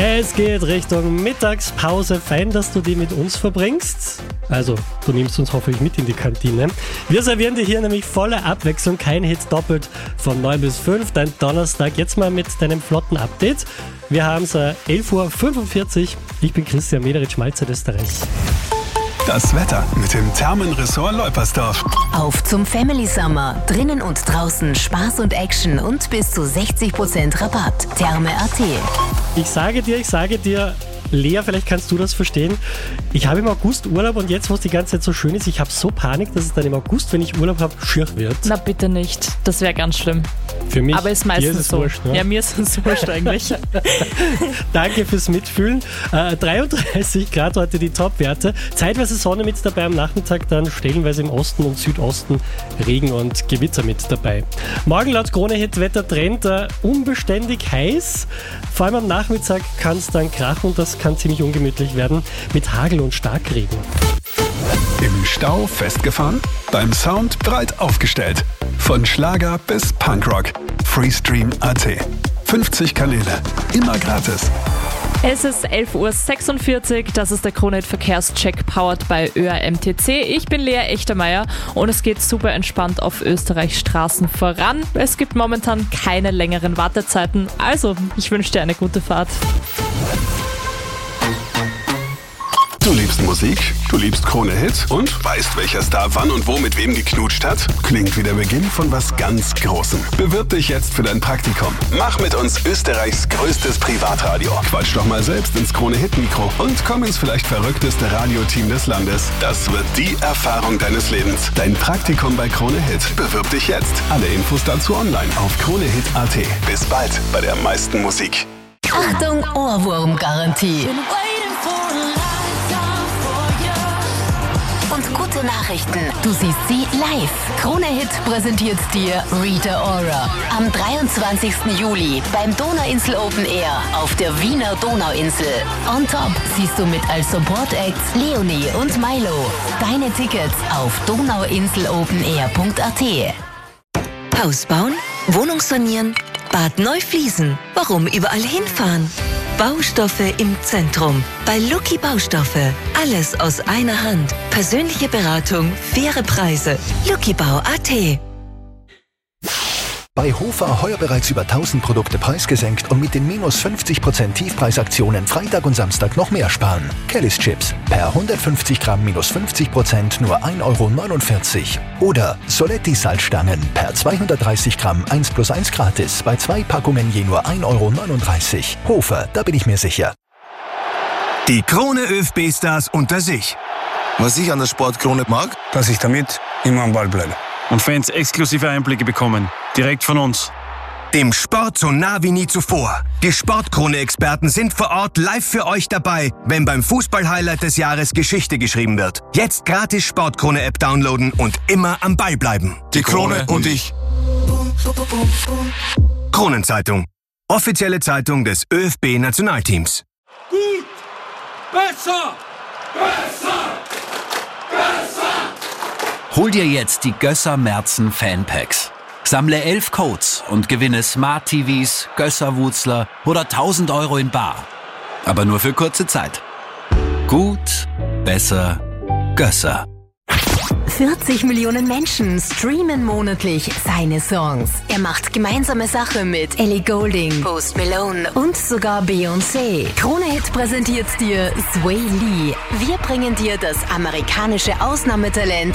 Es geht Richtung Mittagspause. Fein, dass du die mit uns verbringst. Also, du nimmst uns hoffentlich mit in die Kantine. Wir servieren dir hier nämlich volle Abwechslung. Kein Hit doppelt von 9 bis 5. Dein Donnerstag jetzt mal mit deinem flotten Update. Wir haben es 11.45 Uhr. Ich bin Christian Mederitsch, Mahlzeit Österreich. Das Wetter mit dem Thermenressort Leupersdorf. Auf zum Family Summer. Drinnen und draußen Spaß und Action und bis zu 60% Rabatt. Therme.at. Ich sage dir, Lea, vielleicht kannst du das verstehen. Ich habe im August Urlaub und jetzt, wo es die ganze Zeit so schön ist, ich habe so Panik, dass es dann im August, wenn ich Urlaub habe, schier wird. Na bitte nicht, das wäre ganz schlimm. Für mich, aber ist meistens dir ist es so. Wurscht, ne? Ja, mir ist es wurscht eigentlich. Danke fürs Mitfühlen. 33 Grad heute die Topwerte. Zeitweise Sonne mit dabei am Nachmittag, dann stellenweise im Osten und Südosten Regen und Gewitter mit dabei. Morgen laut Krone-Hit Wettertrend unbeständig heiß. Vor allem am Nachmittag kann es dann krachen und das kann ziemlich ungemütlich werden mit Hagel und Starkregen. Im Stau festgefahren? Beim Sound breit aufgestellt. Von Schlager bis Punkrock. Freestream.at. 50 Kanäle. Immer gratis. Es ist 11.46 Uhr, das ist der Krone-Hit Verkehrscheck powered bei ÖAMTC. Ich bin Lea Echtermeier und es geht super entspannt auf Österreichs Straßen voran. Es gibt momentan keine längeren Wartezeiten, also ich wünsche dir eine gute Fahrt. Du liebst Musik, du liebst Krone-Hit und weißt, welcher Star wann und wo mit wem geknutscht hat? Klingt wie der Beginn von was ganz Großem. Bewirb dich jetzt für dein Praktikum. Mach mit uns Österreichs größtes Privatradio. Quatsch doch mal selbst ins Krone-Hit-Mikro und komm ins vielleicht verrückteste Radioteam des Landes. Das wird die Erfahrung deines Lebens. Dein Praktikum bei Krone-Hit. Bewirb dich jetzt. Alle Infos dazu online auf kronehit.at. Bis bald bei der meisten Musik. Achtung, Ohrwurm-Garantie. Und gute Nachrichten. Du siehst sie live. Krone-Hit präsentiert dir Rita Ora. Am 23. Juli beim Donauinsel Open Air auf der Wiener Donauinsel. On top siehst du mit als Support-Acts Leonie und Milo. Deine Tickets auf donauinselopenair.at. Haus bauen? Wohnung sanieren? Bad neu fließen? Warum überall hinfahren? Baustoffe im Zentrum. Bei Lucky Baustoffe. Alles aus einer Hand. Persönliche Beratung, faire Preise. luckybau.at. Bei Hofer heuer bereits über 1000 Produkte preisgesenkt und mit den minus 50% Tiefpreisaktionen Freitag und Samstag noch mehr sparen. Kellys Chips per 150 Gramm minus 50% nur 1,49 € Oder Soletti Salzstangen per 230 Gramm 1+1 gratis bei 2 Packungen je nur 1,39 €. Hofer, da bin ich mir sicher. Die Krone ÖFB-Stars unter sich. Was ich an der Sportkrone mag, dass ich damit immer am Ball bleibe. Und Fans exklusive Einblicke bekommen. Direkt von uns. Dem Sport so nah wie nie zuvor. Die Sportkrone-Experten sind vor Ort live für euch dabei, wenn beim Fußball-Highlight des Jahres Geschichte geschrieben wird. Jetzt gratis Sportkrone-App downloaden und immer am Ball bleiben. Die Krone und ich. Kronenzeitung. Offizielle Zeitung des ÖFB-Nationalteams. Gut! Besser! Besser! Besser! Hol dir jetzt die Gösser Merzen Fanpacks. Sammle 11 Codes und gewinne Smart TVs, Gösser Wutzler oder 1000 € in bar. Aber nur für kurze Zeit. Gut, besser, Gösser. 40 Millionen Menschen streamen monatlich seine Songs. Er macht gemeinsame Sache mit Ellie Goulding, Post Malone und sogar Beyoncé. Krone-Hit präsentiert dir Sway Lee. Wir bringen dir das amerikanische Ausnahmetalent